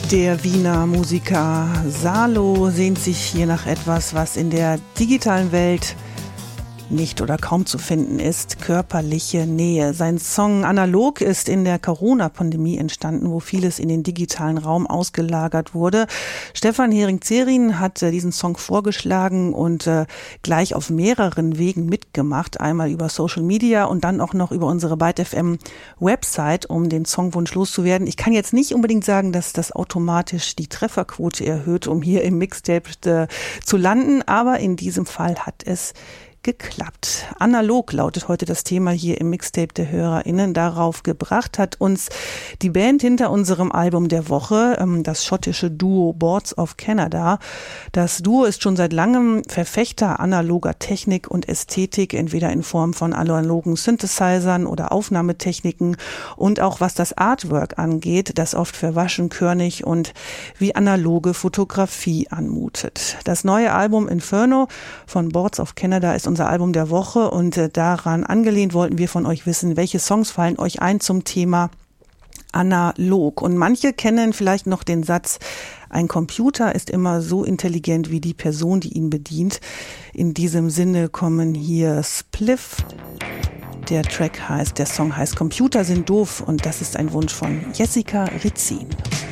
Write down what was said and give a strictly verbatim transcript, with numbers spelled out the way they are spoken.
Der Wiener Musiker Salo sehnt sich hier nach etwas, was in der digitalen Welt nicht oder kaum zu finden ist: körperliche Nähe. Sein Song Analog ist in der Corona-Pandemie entstanden, wo vieles in den digitalen Raum ausgelagert wurde. Stefan Hering-Zerin hat äh, diesen Song vorgeschlagen und äh, gleich auf mehreren Wegen mitgemacht. Einmal über Social Media und dann auch noch über unsere Byte F M Website, um den Songwunsch loszuwerden. Ich kann jetzt nicht unbedingt sagen, dass das automatisch die Trefferquote erhöht, um hier im Mixtape äh, zu landen, aber in diesem Fall hat es geklappt. Analog lautet heute das Thema hier im Mixtape der HörerInnen. Darauf gebracht hat uns die Band hinter unserem Album der Woche, das schottische Duo Boards of Canada. Das Duo ist schon seit langem Verfechter analoger Technik und Ästhetik, entweder in Form von analogen Synthesizern oder Aufnahmetechniken, und auch was das Artwork angeht, das oft verwaschen, körnig und wie analoge Fotografie anmutet. Das neue Album Inferno von Boards of Canada ist unser Album der Woche, und äh, daran angelehnt wollten wir von euch wissen, welche Songs fallen euch ein zum Thema analog. Und manche kennen vielleicht noch den Satz: ein Computer ist immer so intelligent wie die Person, die ihn bedient. In diesem Sinne kommen hier Spliff. Der Track heißt, der Song heißt Computer sind doof, und das ist ein Wunsch von Jessica Ritzin.